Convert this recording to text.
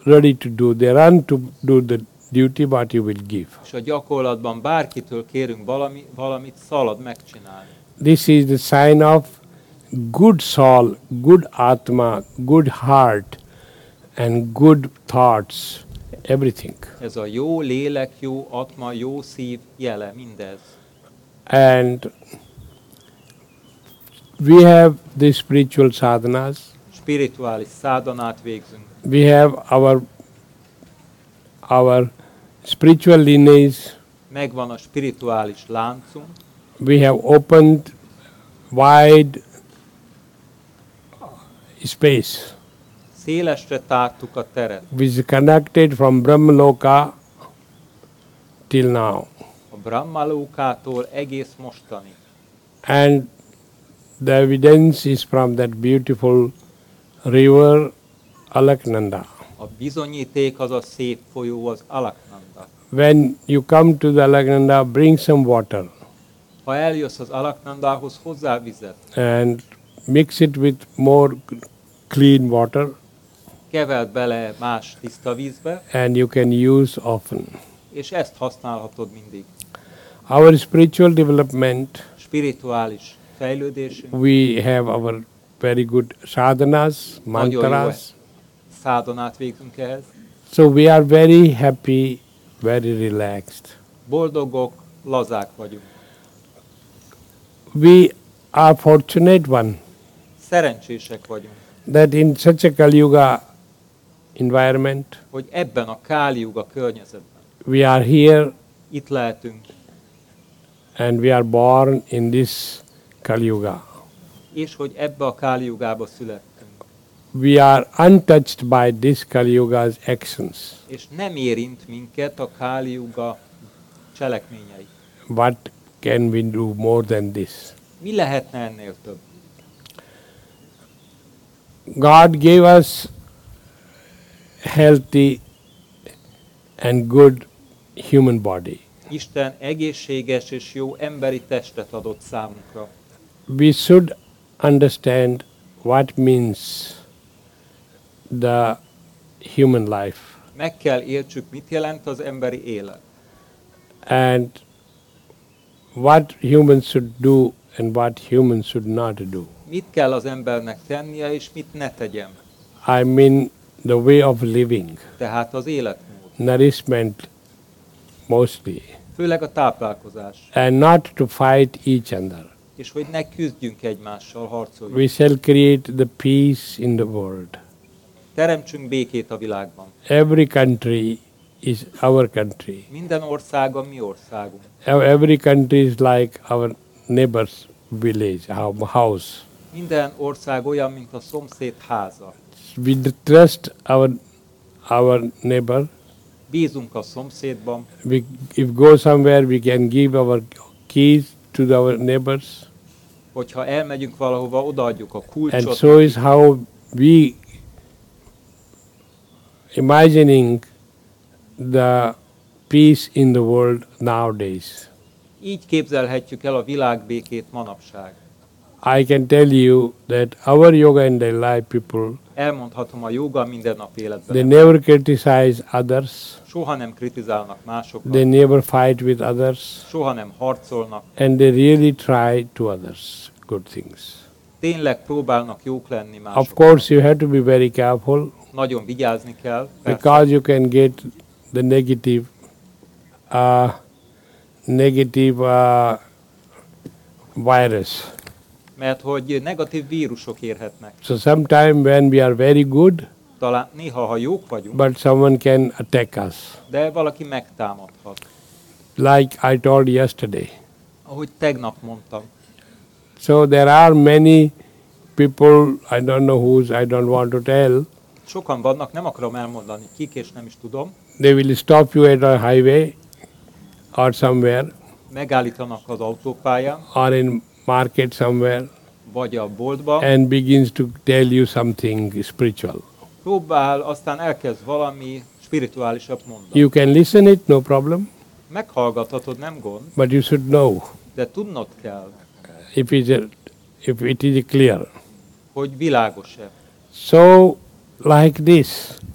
ready to do. They run to do the duty what you will give. És a gyakorlatban bárkitől kérünk valamit, szalad megcsinálni. This is the sign of good soul, good atma, good heart, and good thoughts, everything. Ez a jó lélek, jó atma, jó szív jele, mindez. And we have the spiritual sadhanas. Spirituális szádanát végzünk. We have our spiritual lineage. Megvan a spirituális láncunk. We have opened wide space, Szélesre tártuk a teret. which is connected from Brahmaloka till now. A Brahmalókától egész mostani. And the evidence is from that beautiful river Alaknanda. A bizonyíték az a szép folyó, az Alaknanda. When you come to the Alaknanda, bring some water Ha eljössz az Alaknandához, hozzá vizet. and mix it with more clean water, Keveld bele más tiszta vízbe, and you can use often. és ezt használhatod mindig. Our spiritual development, Spirituális fejlődésünk, we have our very good sadhanas, nagyon jó mantras. szádanát végzünk ehhez. So we are very happy, very relaxed. Boldogok, lazák vagyunk. We are fortunate one Szerencsések vagyunk, that in such a Kali Yuga environment, hogy ebben a Káli Juga környezetben we are here itt lehetünk, and we are born in this Kali Yuga. és hogy ebbe a Káli Jugába születtünk. We are untouched by this Kali Yuga's actions. És nem érint minket a Káli Juga cselekményei. What can we do more than this? Mi lehetne ennél több? God gave us healthy and good human body. Isten egészséges és jó emberi testet adott számunkra. We should understand what means the human life Meg kell értsük, mit jelent az emberi élet. and what humans should do and what humans should not do. Mit kell az embernek tennie, és mit ne tegyen. I mean the way of living, Tehát az életmód. nourishment mostly, Főleg a táplálkozás. and not to fight each other. És hogy ne küzdjünk egymással, harcoljunk. We shall create the peace in the world. Teremtsünk békét a világban. Every country is our country. Minden ország a mi országunk. Every country is like our neighbor's village, our house. Minden ország olyan, mint a szomszéd háza. We trust our neighbor. Bízunk a szomszédban, If go somewhere, we can give our keys to our neighbors. hogyha elmegyünk valahova, odaadjuk a And kulcsot. so is how we imagining the peace in the world nowadays. Így képzelhetjük el a világbékét manapság. I can tell you that our yoga and daily life people, Elmondhatom a joga mindennapi they életben. never criticize others. Soha nem kritizálnak másokat, They never fight with others, soha nem harcolnak, and they really try to others good things. tényleg próbálnak jók lenni Of másoknak. course, you have to be very careful Nagyon vigyázni kell, persze, because you can get the negative virus. mert hogy negatív vírusok érhetnek. So sometime when we are very good, Talán néha, ha jók vagyunk, but someone can attack us. de valaki megtámadhat. Like I told yesterday. Ahogy tegnap mondtam. So there are many people, I don't know whose, I don't want to tell. Sokan vannak, nem akarom elmondani kik, és nem is tudom. They will stop you at a highway or somewhere Megállítanak az autópályán, or in market somewhere vagy a boltban, and begins to tell you something spiritual. próbál, aztán elkezd valami spirituálisabb mondani. You can listen it, no problem, Meghallgathatod, nem gond, but you should know de tudnod kell, if it is clear. hogy világos-e. So like this,